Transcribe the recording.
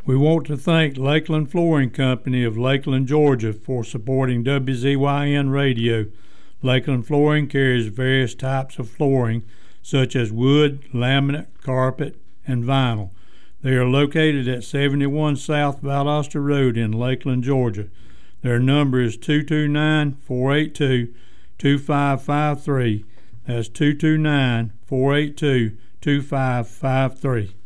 We want to thank Lakeland Flooring Company of Lakeland, Georgia for supporting WZYN Radio. Lakeland Flooring carries various types of flooring such as wood, laminate, carpet, and vinyl. They are located at 71 South Valdosta Road in Lakeland, Georgia. Their number is 229-482-2553. That's 229-482-2553.